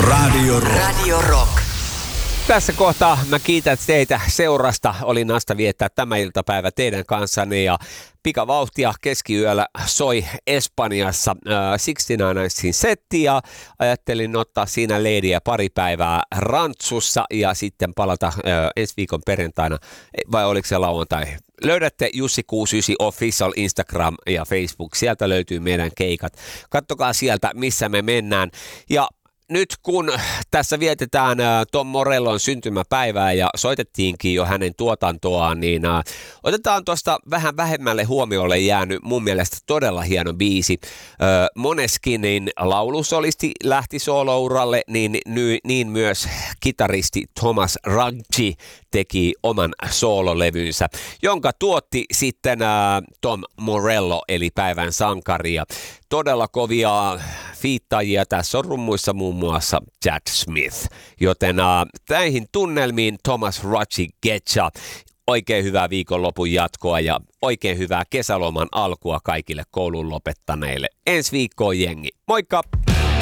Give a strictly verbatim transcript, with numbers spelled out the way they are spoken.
Radio Rock. Radio Rock. Tässä kohtaa mä kiitän teitä seurasta. Oli nasta viettää tämä iltapäivä teidän kanssanne ja pikavauhtia keskiyöllä soi Espanjassa äh, kuusikymmentäyhdeksän setti ja ajattelin ottaa siinä leidiä pari päivää rantsussa ja sitten palata äh, ensi viikon perjantaina, vai oliko se lauantai? Löydätte Jussi kuusikymmentäyhdeksän Official Instagram ja Facebook, sieltä löytyy meidän keikat. Kattokaa sieltä, missä me mennään. Ja nyt kun tässä vietetään Tom Morellon syntymäpäivää ja soitettiinkin jo hänen tuotantoaan, niin otetaan tuosta vähän vähemmälle huomiolle jäänyt mun mielestä todella hieno biisi. Moneskinin laulusolisti lähti soolouralle, niin, niin myös kitaristi Thomas Raggi teki oman soololevynsä, jonka tuotti sitten Tom Morello eli päivän sankari. Todella kovia fiittajia. Tässä on rummuissa muun muassa Chad Smith. Joten äh, näihin tunnelmiin Thomas Raggi Getcha. Oikein hyvää viikonlopun jatkoa ja oikein hyvää kesäloman alkua kaikille koulun lopettaneille. Ensi viikkoon jengi. Moikka!